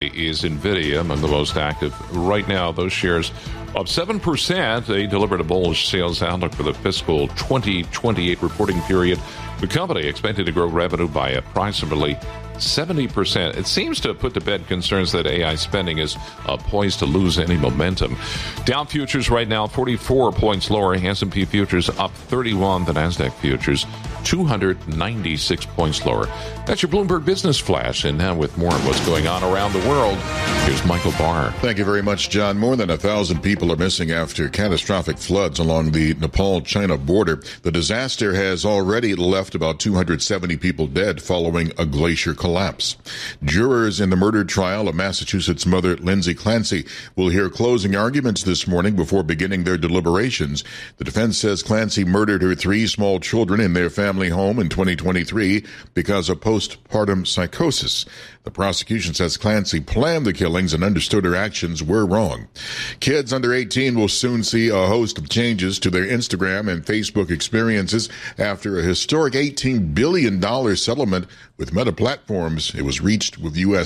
is NVIDIA, among the most active. Right now, those shares up 7%. They delivered a bullish sales outlook for the fiscal 2028 reporting period. The company expected to grow revenue by approximately 70%. It seems to have put to bed concerns that AI spending is poised to lose any momentum. Dow futures right now 44 points lower. S&P futures up 31. The NASDAQ futures 296 points lower. That's your Bloomberg Business Flash. And now with more of what's going on around the world, here's Michael Barr. Thank you very much, John. More than 1,000 people are missing after catastrophic floods along the Nepal-China border. The disaster has already left about 270 people dead following a glacier collapse. Jurors in the murder trial of Massachusetts mother Lindsay Clancy will hear closing arguments this morning before beginning their deliberations. The defense says Clancy murdered her 3 small children in their family home in 2023 because of postpartum psychosis. The prosecution says Clancy planned the killings and understood her actions were wrong. Kids under 18 will soon see a host of changes to their Instagram and Facebook experiences after a historic $18 billion settlement with Meta Platforms. It was reached with U.S.